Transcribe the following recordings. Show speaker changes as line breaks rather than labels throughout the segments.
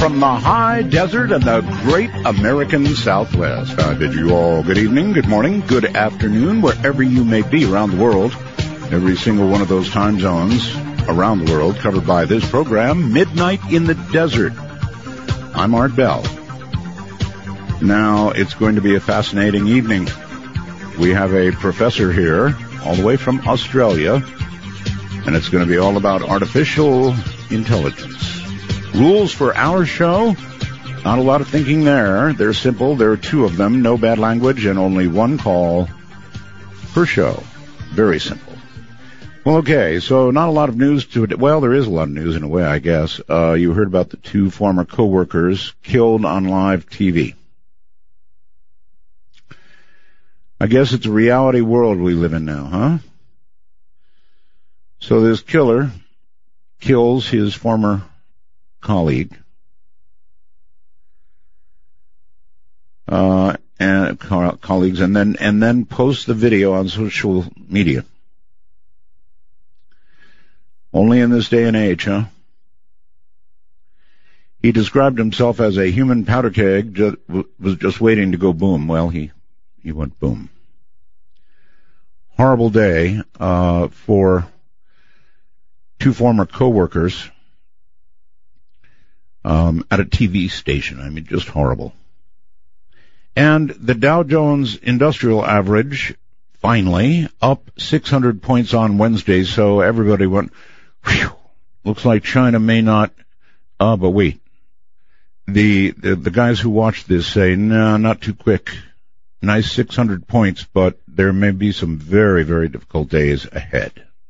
from the high desert and the great American Southwest. I bid you all good evening, good morning, good afternoon, wherever you may be around the world. Every single one of those time zones around the world covered by this program, Midnight in the Desert. I'm Art Bell. Now, it's going to be a fascinating evening. We have a professor here, all the way from Australia, and it's going to be all about artificial intelligence. Rules for our show? Not a lot of thinking there. They're simple. There are two of them, no bad language, and only one call per show. Very simple. Well, okay, so not a lot of news to it. Well, there is a lot of news in a way, I guess. You heard about the two former co-workers killed on live TV. I guess it's a reality world we live in now, huh? So this killer kills his former colleague, and colleagues, and then posts the video on social media. Only in this day and age, huh? He described himself as a human powder keg, was just waiting to go boom. Well, he went boom. Horrible day for two former co-workers at a TV station. I mean, just horrible. And the Dow Jones Industrial Average, finally, up 600 points on Wednesday, so everybody went, whew, looks like China may not, but wait. The guys who watched this say, no, not too quick. Nice 600 points, but there may be some very, very difficult days ahead.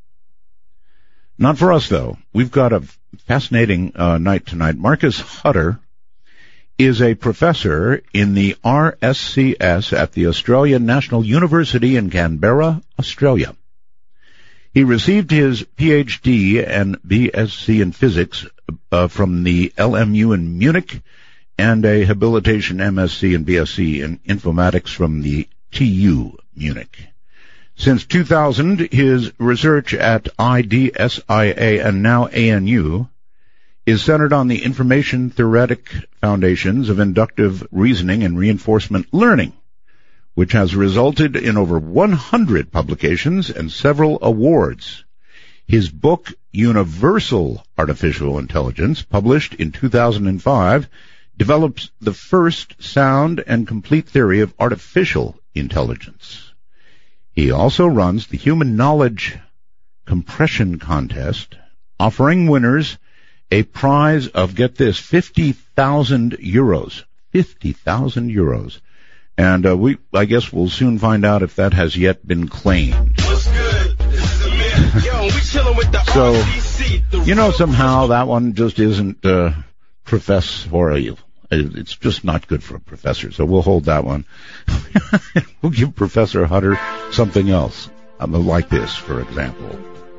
Not for us, though. We've got a fascinating night tonight. Marcus Hutter is a professor in the RSCS at the Australian National University in Canberra, Australia. He received his PhD and BSc in physics from the LMU in Munich and a habilitation MSc and BSc in informatics from the TU Munich. Since 2000, his research at IDSIA and now ANU is centered on the information theoretic foundations of inductive reasoning and reinforcement learning, which has resulted in over 100 publications and several awards. His book, Universal Artificial Intelligence, published in 2005, develops the first sound and complete theory of artificial intelligence. He also runs the Human Knowledge Compression Contest, offering winners a prize of, get this, 50,000 euros. 50,000 euros. And I guess we'll soon find out if that has yet been claimed. What's good? This is Amir. Yo, we chilling with the So, somehow that one just isn't professorial. It's just not good for a professor, so we'll hold that one. We'll give Professor Hutter something else, like this, for example.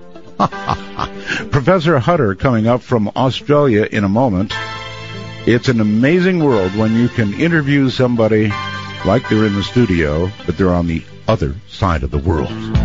Professor Hutter coming up from Australia in a moment. It's an amazing world when you can interview somebody like they're in the studio, but they're on the other side of the world.